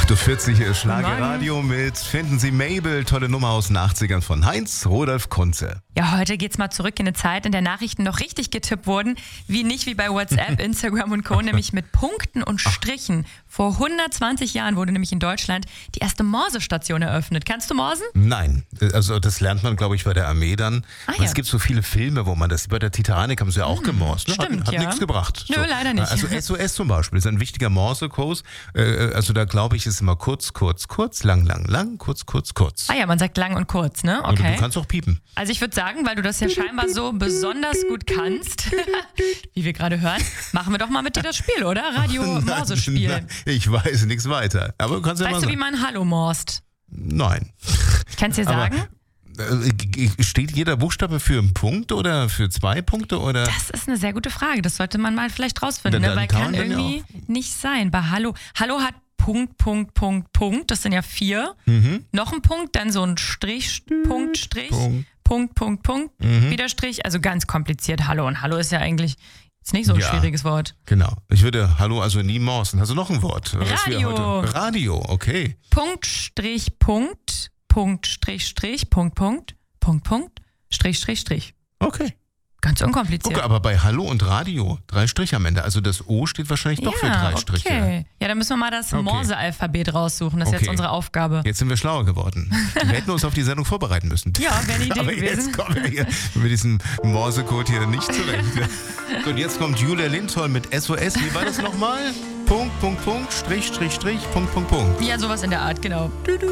8.40 Uhr Schlagerradio mit Finden Sie Mabel, tolle Nummer aus den 80ern von Heinz Rodolf Kunze. Ja, heute geht's mal zurück in eine Zeit, in der Nachrichten noch richtig getippt wurden, nicht wie bei WhatsApp, Instagram und Co., nämlich mit Punkten und Strichen. Vor 120 Jahren wurde nämlich in Deutschland die erste Morsestation eröffnet. Kannst du morsen? Nein, also das lernt man, glaube ich, bei der Armee dann. Ja. Es gibt so viele Filme, wo man das, bei der Titanic haben sie ja auch gemorst. Ne? Stimmt, hat ja. nichts gebracht. Nö, leider nicht. Also SOS zum Beispiel ist ein wichtiger Morsekurs. Also da glaube ich, ist immer kurz, kurz, kurz, lang, lang, lang, kurz, kurz, kurz. Ja, man sagt lang und kurz, ne? Und Okay. du kannst auch piepen. Also ich würde sagen, weil du das ja scheinbar so besonders gut kannst, wie wir gerade hören, machen wir doch mal mit dir das Spiel, oder? Radio-Morse-Spiel. Nein, ich weiß nichts weiter. Aber du kannst ja mal Weißt du, sagen. wie man Hallo morst? Nein. Ich kann es dir sagen. Steht jeder Buchstabe für einen Punkt oder für 2 Punkte? Oder? Das ist eine sehr gute Frage. Das sollte man mal vielleicht rausfinden, Dann weil kann kann man dann irgendwie nicht sein. Bei Hallo hat Punkt, Punkt, Punkt, Punkt. Das sind ja 4. Noch ein Punkt, dann so ein Strich, Punkt, Strich, Punkt, Punkt, Punkt, wieder Strich. Also ganz kompliziert. Hallo. Und Hallo ist ja eigentlich jetzt nicht so ein schwieriges Wort. Genau. Ich würde Hallo also nie morsen. Hast du noch ein Wort? Radio. Radio, okay. Punkt, Strich, Punkt, Punkt, Strich, Strich, Punkt, Punkt, Punkt, Punkt, Strich, Strich, Strich. Okay. Ganz unkompliziert. Guck, aber bei Hallo und Radio 3 Striche am Ende. Also das O steht wahrscheinlich doch für 3 Striche. Okay. Ja, dann müssen wir mal das Morse-Alphabet raussuchen. Das ist jetzt unsere Aufgabe. Jetzt sind wir schlauer geworden. Wir hätten uns auf die Sendung vorbereiten müssen. Ja, wäre eine Idee aber gewesen. jetzt kommen wir hier mit diesem Morsecode hier nicht zurecht. So, und jetzt kommt Julia Lindholm mit SOS. Wie war das nochmal? Punkt, Punkt, Punkt, Strich, Strich, Strich, Punkt, Punkt, Punkt. Ja, sowas in der Art, genau.